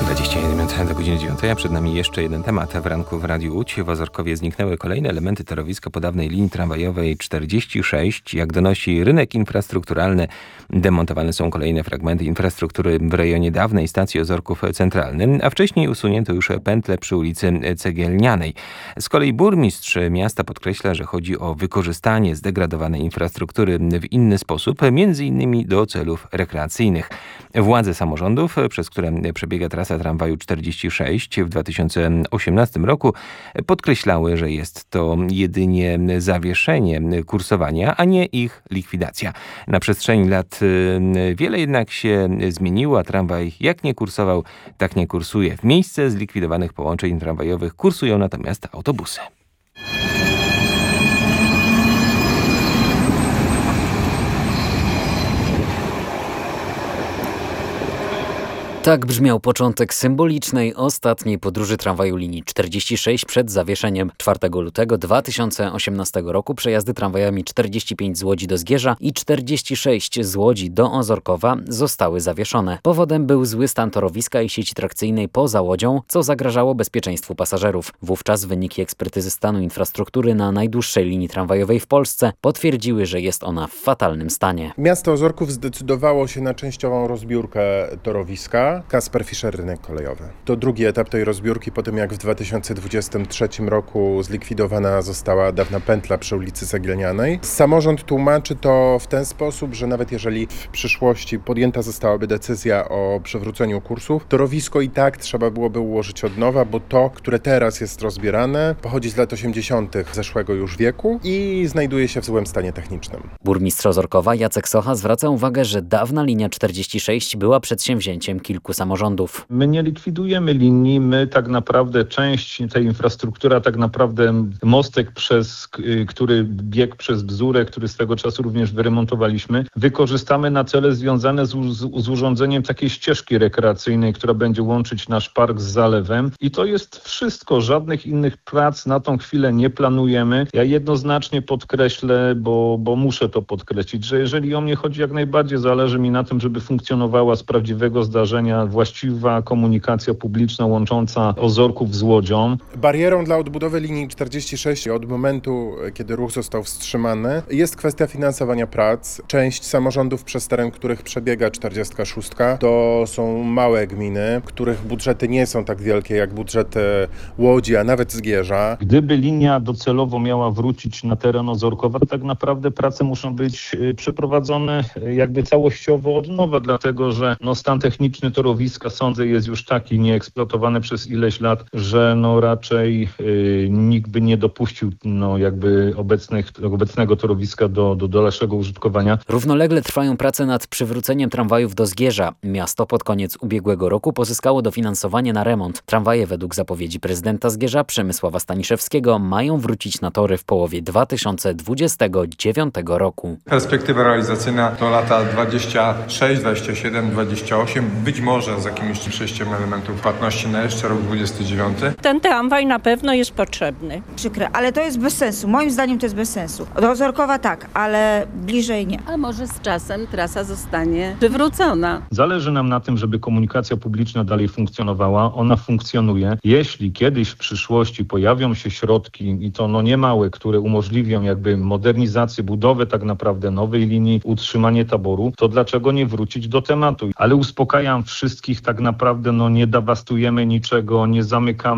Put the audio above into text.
21 minut do godziny 9, a przed nami jeszcze jeden temat. W ranku w Radiu Łódź w Ozorkowie zniknęły kolejne elementy torowiska po dawnej linii tramwajowej 46. Jak donosi rynek infrastrukturalny, demontowane są kolejne fragmenty infrastruktury w rejonie dawnej stacji Ozorków Centralny, a wcześniej usunięto już pętle przy ulicy Cegielnianej. Z kolei burmistrz miasta podkreśla, że chodzi o wykorzystanie zdegradowanej infrastruktury w inny sposób, między innymi do celów rekreacyjnych. Władze samorządów, przez które przebiega trasa tramwaju 46 w 2018 roku, podkreślały, że jest to jedynie zawieszenie kursowania, a nie ich likwidacja. Na przestrzeni lat wiele jednak się zmieniło, a tramwaj jak nie kursował, tak nie kursuje. W miejsce zlikwidowanych połączeń tramwajowych kursują natomiast autobusy. Tak brzmiał początek symbolicznej, ostatniej podróży tramwaju linii 46 przed zawieszeniem. 4 lutego 2018 roku przejazdy tramwajami 45 z Łodzi do Zgierza i 46 z Łodzi do Ozorkowa zostały zawieszone. Powodem był zły stan torowiska i sieci trakcyjnej poza Łodzią, co zagrażało bezpieczeństwu pasażerów. Wówczas wyniki ekspertyzy stanu infrastruktury na najdłuższej linii tramwajowej w Polsce potwierdziły, że jest ona w fatalnym stanie. Miasto Ozorków zdecydowało się na częściową rozbiórkę torowiska. Kasper Fischer, rynek kolejowy. To drugi etap tej rozbiórki po tym, jak w 2023 roku zlikwidowana została dawna pętla przy ulicy Cegielnianej. Samorząd tłumaczy to w ten sposób, że nawet jeżeli w przyszłości podjęta zostałaby decyzja o przywróceniu kursów, torowisko i tak trzeba byłoby ułożyć od nowa, bo to, które teraz jest rozbierane, pochodzi z lat 80. zeszłego już wieku i znajduje się w złym stanie technicznym. Burmistrz Ozorkowa Jacek Socha zwraca uwagę, że dawna linia 46 była przedsięwzięciem kilku samorządów. My nie likwidujemy linii, my tak naprawdę część tej infrastruktury, a tak naprawdę mostek, który biegł przez Bzurę, który swego czasu również wyremontowaliśmy, wykorzystamy na cele związane z urządzeniem takiej ścieżki rekreacyjnej, która będzie łączyć nasz park z zalewem i to jest wszystko. Żadnych innych prac na tą chwilę nie planujemy. Ja jednoznacznie podkreślę, bo muszę to podkreślić, że jeżeli o mnie chodzi, jak najbardziej zależy mi na tym, żeby funkcjonowała z prawdziwego zdarzenia właściwa komunikacja publiczna łącząca Ozorków z Łodzią. Barierą dla odbudowy linii 46 od momentu, kiedy ruch został wstrzymany, jest kwestia finansowania prac. Część samorządów, przez teren których przebiega 46, to są małe gminy, których budżety nie są tak wielkie jak budżety Łodzi, a nawet Zgierza. Gdyby linia docelowo miała wrócić na teren Ozorkowa, to tak naprawdę prace muszą być przeprowadzone jakby całościowo od nowa, dlatego że stan techniczny torowiska, sądzę, jest już taki nieeksploatowany przez ileś lat, że raczej nikt by nie dopuścił jakby obecnego torowiska do dalszego użytkowania. Równolegle trwają prace nad przywróceniem tramwajów do Zgierza. Miasto pod koniec ubiegłego roku pozyskało dofinansowanie na remont. Tramwaje według zapowiedzi prezydenta Zgierza Przemysława Staniszewskiego mają wrócić na tory w połowie 2029 roku. Perspektywa realizacyjna to lata 26, 27, 28, być może z jakimś przejściem elementów płatności na jeszcze rok 29. Ten tramwaj na pewno jest potrzebny. Przykre, ale to jest bez sensu. Moim zdaniem to jest bez sensu. Do Ozorkowa tak, ale bliżej nie. A może z czasem trasa zostanie przywrócona. Zależy nam na tym, żeby komunikacja publiczna dalej funkcjonowała. Ona funkcjonuje. Jeśli kiedyś w przyszłości pojawią się środki i to niemałe, które umożliwią jakby modernizację, budowę tak naprawdę nowej linii, utrzymanie taboru, to dlaczego nie wrócić do tematu? Ale uspokajam wszystkich, tak naprawdę nie dewastujemy niczego, nie zamykamy